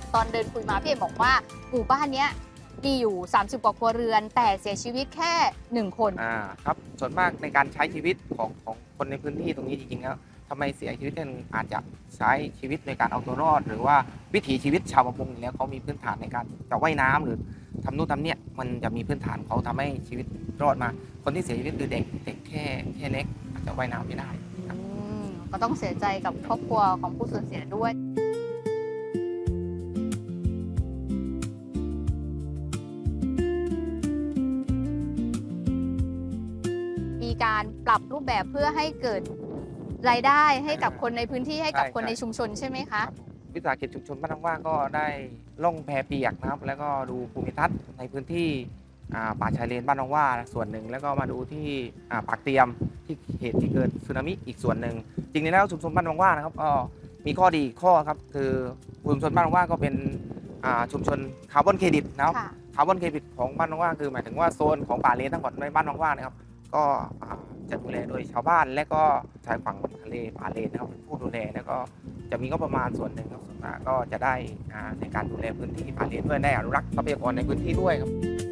ตอนเดินคุยมาพี่เอกบอกว่าหมู่บ้านเนี้ยมีอยู่30 กว่าครัวเรือนแต่เสียชีวิตแค่1 คนครับส่วนมากในการใช้ชีวิตของคนในพื้นที่ตรงนี้จริงๆแล้วทำไมเสียชีวิตกันอาจจะใช้ชีวิตในการเอาตัวรอดหรือว่าวิถีชีวิตชาวประมงอยู่แล้วเขามีพื้นฐานในการจะว่ายน้ำหรือทำนู่นทำเนี่ยมันจะมีพื้นฐานเขาทำให้ชีวิตรอดมาคนที่เสียชีวิตคือเด็กแค่เล็กอาจจะว่ายน้ำไม่ได้ก็ต้องเสียใจกับครอบครัวของผู้สูญเสียด้วยมีการปรับรูปแบบเพื่อให้เกิดรายได้ให้กับคนในพื้นที่ให้กับคนในชุมชนใช่ไหมคะวิสาหกิจชุมชนบ้านว่างก็ได้ล่องแพเปียกนะครับแล้วก็ดูภูมิทัศน์ในพื้นที่ป่าชายเลนบ้านว่าส่วนหนึ่งแล้วก็มาดูที่ปากเตรียมที่เหตุที่เกิดสึนามิอีกส่วนหนึ่งจริงๆแล้วชุมชนบ้านว่านะครับก็มีข้อดีข้อครับคือชุมชนบ้านว่าก็เป็นชุมชนคาร์บอนเครดิตนะครับคาร์บอนเครดิตของบ้านว่าคือหมายถึงว่าโซนของป่าเลนทั้งหมดในบ้านว่านะครับก็จะดูแลโดยชาวบ้านและก็ชายฝั่งทะเลป่าเลนนะครับผู้ดูแลแล้วก็จะมีก็ประมาณส่วนหนึ่งครับก็จะได้ในการดูแลพื้นที่ป่าเลนด้วยได้อนุรักษ์ทรัพยากรในพื้นที่ด้วยครับ